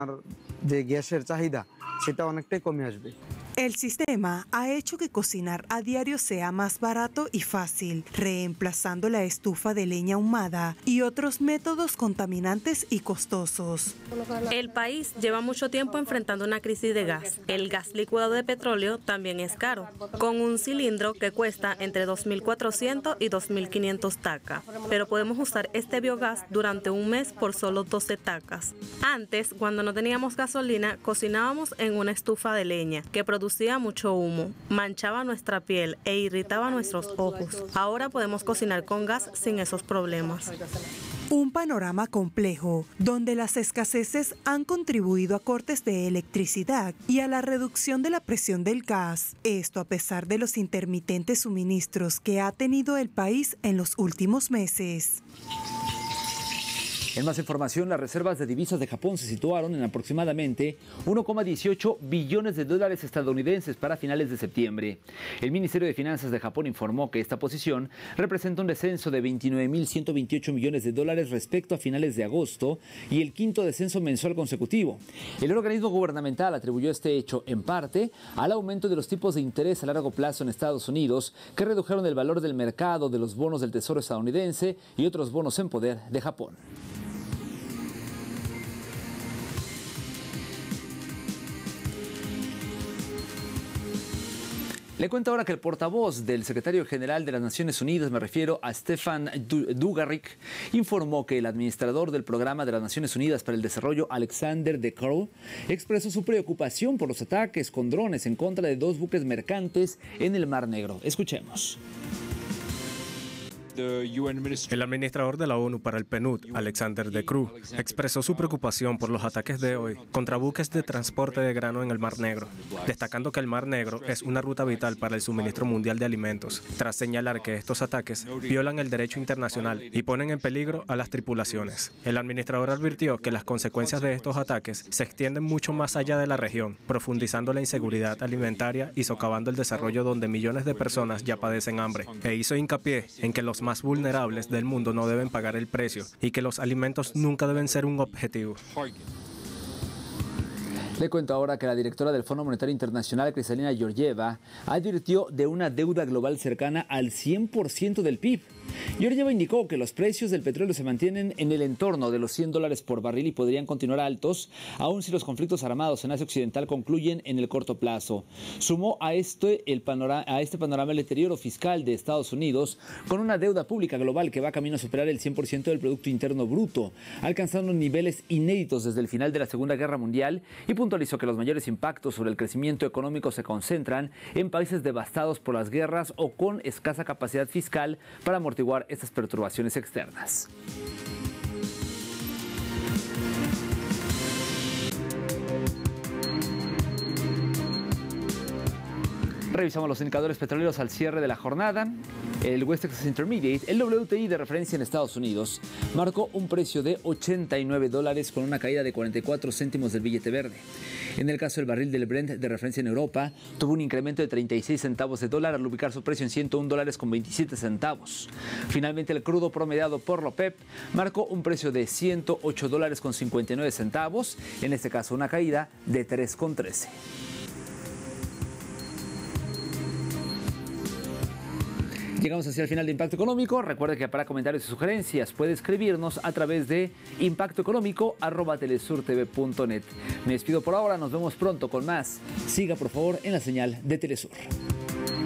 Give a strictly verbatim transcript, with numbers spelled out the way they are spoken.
যে গ্যাসের চাহিদা সেটা অনেকটাই কমে আসবে। El sistema ha hecho que cocinar a diario sea más barato y fácil, reemplazando la estufa de leña ahumada y otros métodos contaminantes y costosos. El país lleva mucho tiempo enfrentando una crisis de gas. El gas licuado de petróleo también es caro, con un cilindro que cuesta entre dos mil cuatrocientos y dos mil quinientos tacas, pero podemos usar este biogás durante un mes por solo doce tacas. Antes, cuando no teníamos gasolina, cocinábamos en una estufa de leña que producía mucho humo, manchaba nuestra piel e irritaba nuestros ojos. Ahora podemos cocinar con gas sin esos problemas. Un panorama complejo, donde las escaseces han contribuido a cortes de electricidad y a la reducción de la presión del gas. Esto a pesar de los intermitentes suministros que ha tenido el país en los últimos meses. En más información, las reservas de divisas de Japón se situaron en aproximadamente uno coma dieciocho billones de dólares estadounidenses para finales de septiembre. El Ministerio de Finanzas de Japón informó que esta posición representa un descenso de veintinueve mil ciento veintiocho millones de dólares respecto a finales de agosto y el quinto descenso mensual consecutivo. El organismo gubernamental atribuyó este hecho en parte al aumento de los tipos de interés a largo plazo en Estados Unidos, que redujeron el valor del mercado de los bonos del Tesoro estadounidense y otros bonos en poder de Japón. Le cuento ahora que el portavoz del secretario general de las Naciones Unidas, me refiero a Stefan Dujarric, informó que el administrador del Programa de las Naciones Unidas para el Desarrollo, Alexander De Croo, expresó su preocupación por los ataques con drones en contra de dos buques mercantes en el Mar Negro. Escuchemos. El administrador de la ONU para el P N U D, Alexander De Croo, expresó su preocupación por los ataques de hoy contra buques de transporte de grano en el Mar Negro, destacando que el Mar Negro es una ruta vital para el suministro mundial de alimentos, tras señalar que estos ataques violan el derecho internacional y ponen en peligro a las tripulaciones. El administrador advirtió que las consecuencias de estos ataques se extienden mucho más allá de la región, profundizando la inseguridad alimentaria y socavando el desarrollo donde millones de personas ya padecen hambre, e hizo hincapié en que los más vulnerables del mundo no deben pagar el precio y que los alimentos nunca deben ser un objetivo. Le cuento ahora que la directora del Fondo Monetario Internacional, Kristalina Georgieva, advirtió de una deuda global cercana al cien por ciento del P I B. Georgieva indicó que los precios del petróleo se mantienen en el entorno de los cien dólares por barril y podrían continuar altos, aun si los conflictos armados en Asia Occidental concluyen en el corto plazo. Sumó a este, el panorama, a este panorama el deterioro fiscal de Estados Unidos, con una deuda pública global que va camino a superar el cien por ciento del Producto Interno Bruto, alcanzando niveles inéditos desde el final de la Segunda Guerra Mundial, y puntualizó que los mayores impactos sobre el crecimiento económico se concentran en países devastados por las guerras o con escasa capacidad fiscal para amortiguar estas perturbaciones externas. Revisamos los indicadores petroleros al cierre de la jornada. El West Texas Intermediate, el W T I de referencia en Estados Unidos, marcó un precio de ochenta y nueve dólares con una caída de cuarenta y cuatro céntimos del billete verde. En el caso del barril del Brent de referencia en Europa, tuvo un incremento de treinta y seis centavos de dólar al ubicar su precio en ciento un dólares con veintisiete centavos. Finalmente, el crudo promediado por la OPEP marcó un precio de ciento ocho dólares con cincuenta y nueve centavos, en este caso una caída de tres con trece. Llegamos hacia el final de Impacto Económico. Recuerde que para comentarios y sugerencias puede escribirnos a través de impactoeconómico arroba telesurtv punto net. Me despido por ahora, nos vemos pronto con más. Siga por favor en la señal de Telesur.